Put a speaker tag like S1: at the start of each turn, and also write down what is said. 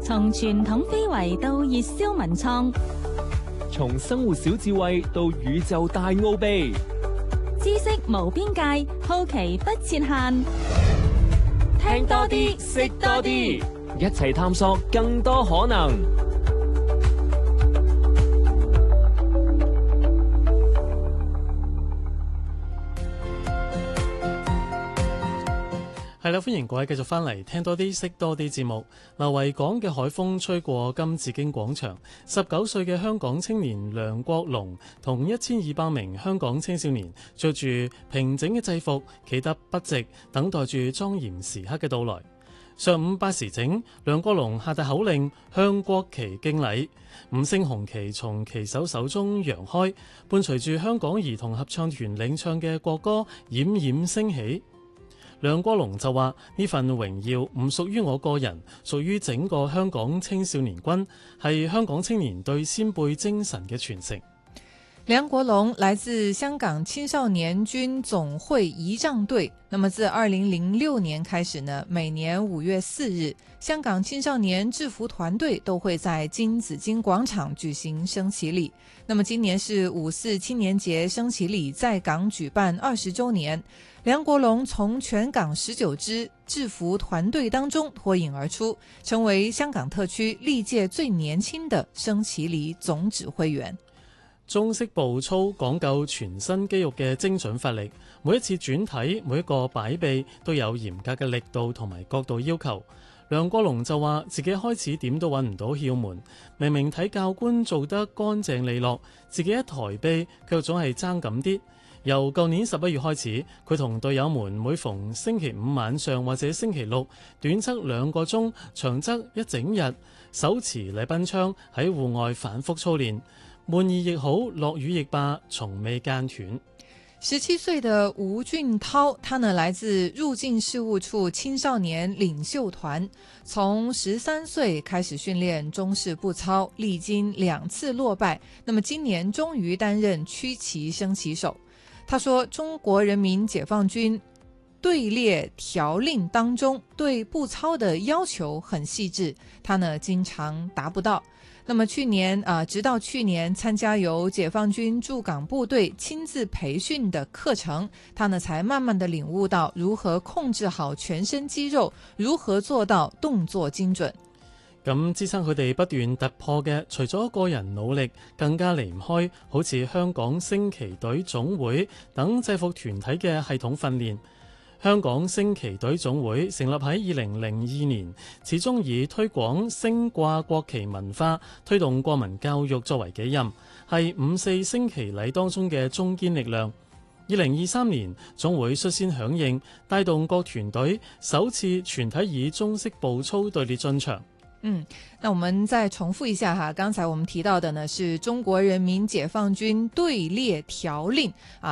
S1: 從傳統非遺到熱銷文創，
S2: 從生活小智慧到宇宙大奧秘，
S1: 知識無邊界，好奇不設限。聽多啲，識多啲，
S2: 一齊探索更多可能。
S3: 係啦，歡迎各位繼續翻嚟聽多啲識多啲節目。維港嘅海風吹過金紫荊廣場，19歲嘅香港青年梁國龍同1200名香港青少年着住平整嘅制服，企得筆直，等待住莊嚴時刻嘅到來。上午8時整，梁國龍下達口令，向國旗敬禮，5星紅旗從旗手手中揚開，伴隨住香港兒童合唱團領唱嘅國歌冉冉升起。梁國龍就話：呢份榮耀唔屬於我個人，屬於整個香港青少年軍，係香港青年對先輩精神嘅傳承。
S4: 梁國龍來自香港青少年軍總會儀仗隊，那麼自2006年開始呢，每年5月4日，香港青少年制服團隊都會在金紫荊廣場舉行升旗禮。那麼今年是5·4青年節升旗禮在港舉辦20週年，梁國龍從全港19支制服團隊當中脫穎而出，成為香港特區歷屆最年輕的升旗禮總指揮員。
S3: 中式步操講究全身肌肉嘅精準發力，每一次轉體，每一個擺臂都有嚴格嘅力度同埋角度要求。梁國龍就話自己開始點都揾唔到竅門，明明睇教官做得乾淨利落，自己一抬臂卻總係爭咁啲。由舊年11月開始，佢同隊友們每逢星期5晚上或者星期6，短則2個鐘，長則一整日，手持禮賓槍喺戶外反覆操練。悶熱亦好，落雨亦罷，從未間斷。
S4: 17歲的吳俊濤，他呢來自入境事務處青少年領袖團，從13歲開始訓練中式步操，歷經2次落敗，那麼今年終於擔任區旗升旗手。他說中國人民解放軍隊列條令當中對步操的要求很細緻，他呢經常達不到。那麼直到去年參加由解放軍駐港部隊親自培訓的課程，他呢才慢慢的領悟到如何控制好全身肌肉，如何做到動作精準。
S3: 咁支撐佢哋不斷突破嘅，除咗個人努力，更加離唔開好似香港升旗隊總會等制服團體嘅系統訓練。香港升旗隊總會成立喺2002年，始終以推廣升掛國旗文化、推動國民教育作為己任，係5·4升旗禮當中嘅中堅力量。2023年，總會率先響應，帶動各團隊首次全體以中式步操隊列進場。
S4: 那我們再重複一下哈，剛才我們提到的呢是中國人民解放軍隊列條令啊。